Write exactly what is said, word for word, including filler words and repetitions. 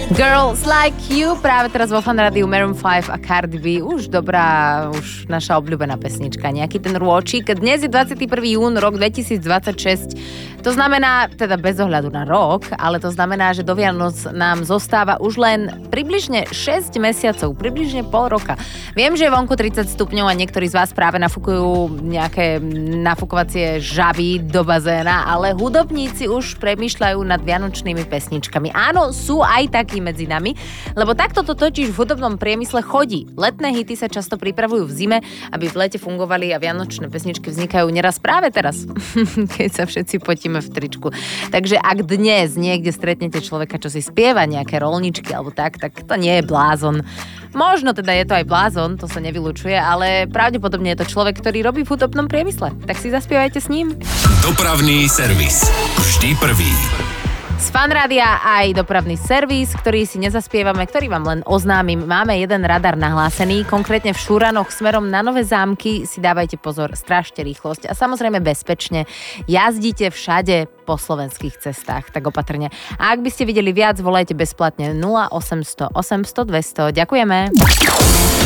Girls Like You, práve teraz vo Fan Rádiu Maroon päť a Cardi B, už dobrá, už naša obľúbená pesnička, nejaký ten rôčik. Dnes je dvadsiateho prvého júna, rok dvetisícdvadsaťšesť, to znamená, teda bez ohľadu na rok, ale to znamená, že do Vianoc nám zostáva už len približne šesť mesiacov, približne pol roka. Viem, že je vonku tridsať stupňov a niektorí z vás práve nafúkujú nejaké nafúkovacie žaby do bazéna, ale hudobníci už premýšľajú nad vianočnými pesničkami. Áno, sú aj takí medzi nami, lebo takto to totiž v hudobnom priemysle chodí. Letné hity sa často pripravujú v zime, aby v lete fungovali a vianočné pesničky vznikajú neraz práve teraz, keď sa všetci potíme v tričku. Takže ak dnes niekde stretnete človeka, čo si spieva nejaké rolničky alebo tak, tak to nie je blázon. Možno teda je to aj blázon, to sa nevylučuje, ale pravdepodobne je to človek, ktorý robí v hudobnom priemysle. Tak si zaspievajte s ním. Dopravný servis. Vždy prvý. Z Fan Rádia aj dopravný servis, ktorý si nezaspievame, ktorý vám len oznámim. Máme jeden radar nahlásený, konkrétne v Šuranoch smerom na Nové Zámky. Si dávajte pozor, strážte rýchlosť a samozrejme bezpečne. Jazdite všade po slovenských cestách, tak opatrne. A ak by ste videli viac, volajte bezplatne nula osemsto osemsto dvesto. Ďakujeme.